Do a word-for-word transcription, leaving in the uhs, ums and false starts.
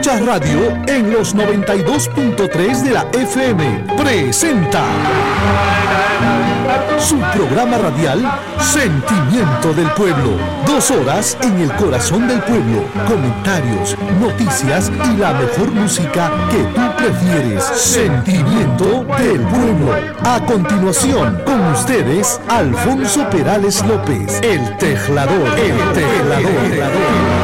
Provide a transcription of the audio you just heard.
Escuchas Radio en los noventa y dos punto tres de la F M. Presenta su programa radial Sentimiento del Pueblo. Dos horas en el corazón del pueblo. Comentarios, noticias y la mejor música que tú prefieres. Sentimiento del Pueblo. A continuación, con ustedes, Alfonso Perales López, el tejlador. El tejlador.